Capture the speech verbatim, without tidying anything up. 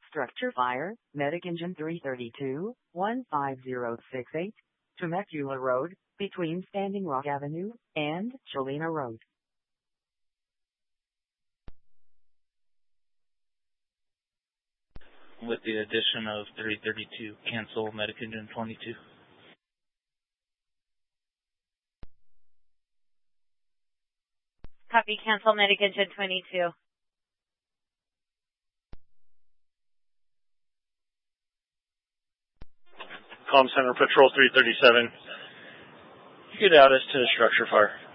Structure fire, Medic Engine three thirty-two, one five zero six eight, Temecula Road, between Standing Rock Avenue and Cholina Road. With the addition of three thirty-two, cancel Medic Engine twenty-two. Copy, cancel Medic Engine twenty-two. Comm Center Patrol three thirty-seven. Get out us to structure fire.